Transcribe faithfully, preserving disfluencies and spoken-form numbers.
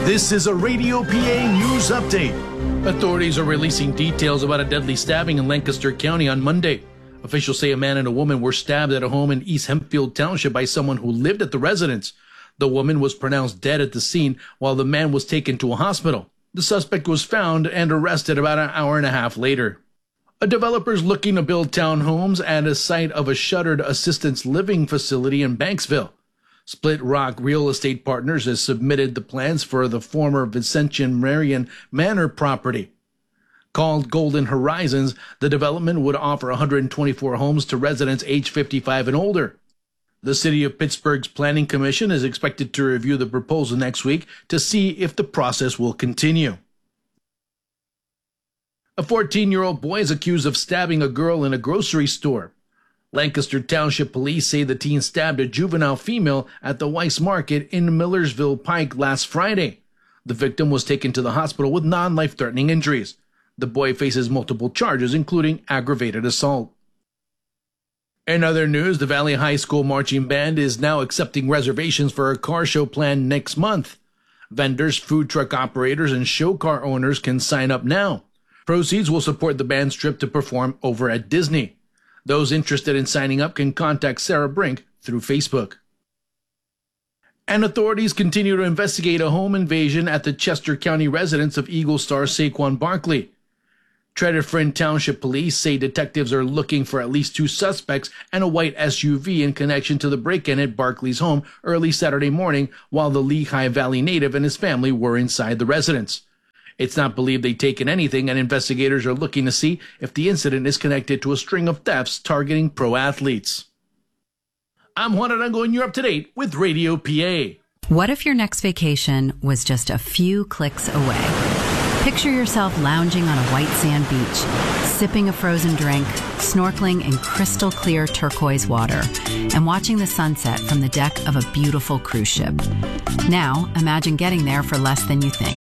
This is a Radio P A news update. Authorities are releasing details about a deadly stabbing in Lancaster County on Monday. Officials say a man and a woman were stabbed at a home in East Hempfield Township by someone who lived at the residence. The woman was pronounced dead at the scene while the man was taken to a hospital. The suspect was found and arrested about an hour and a half later. A developer is looking to build townhomes at a site of a shuttered assistance living facility in Banksville. Split Rock Real Estate Partners has submitted the plans for the former Vincentian Marion Manor property. Called Golden Horizons, the development would offer one hundred twenty-four homes to residents age fifty-five and older. The City of Pittsburgh's Planning Commission is expected to review the proposal next week to see if the process will continue. A fourteen-year-old boy is accused of stabbing a girl in a grocery store. Lancaster Township Police say the teen stabbed a juvenile female at the Weiss Market in Millersville Pike last Friday. The victim was taken to the hospital with non-life-threatening injuries. The boy faces multiple charges, including aggravated assault. In other news, the Valley High School Marching Band is now accepting reservations for a car show planned next month. Vendors, food truck operators, and show car owners can sign up now. Proceeds will support the band's trip to perform over at Disney. Those interested in signing up can contact Sarah Brink through Facebook. And authorities continue to investigate a home invasion at the Chester County residence of Eagle star Saquon Barkley. Tredyffrin Township Police say detectives are looking for at least two suspects and a white S U V in connection to the break-in at Barkley's home early Saturday morning while the Lehigh Valley native and his family were inside the residence. It's not believed they've taken anything, and investigators are looking to see if the incident is connected to a string of thefts targeting pro athletes. I'm Juan Arango, and you're up to date with Radio P A. What if your next vacation was just a few clicks away? Picture yourself lounging on a white sand beach, sipping a frozen drink, snorkeling in crystal clear turquoise water, and watching the sunset from the deck of a beautiful cruise ship. Now, imagine getting there for less than you think.